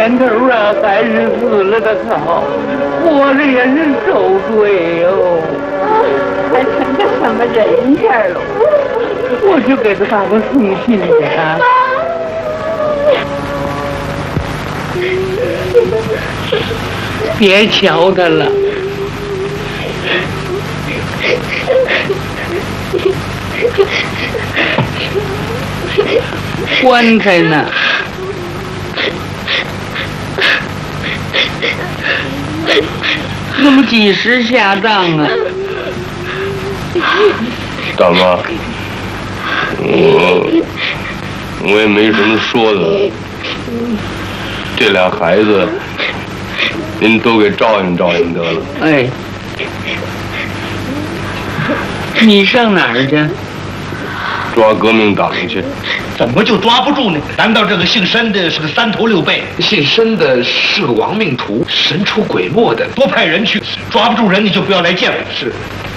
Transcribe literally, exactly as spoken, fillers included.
年头啊，还是死了的好，活着也是受罪哟。 还成个什么人样了？ 我去给他打个送信去啊。别瞧他了。棺材呢？怎么几时下葬啊？ 大妈，我我也没什么说的。这俩孩子，您都给照应照应得了。 哎，你上哪儿去？ 抓革命党去。 怎么就抓不住呢？难道这个姓申的是个三头六臂？ 姓申的是个亡命徒，神出鬼没的。 多派人去，抓不住人你就不要来见我。 是。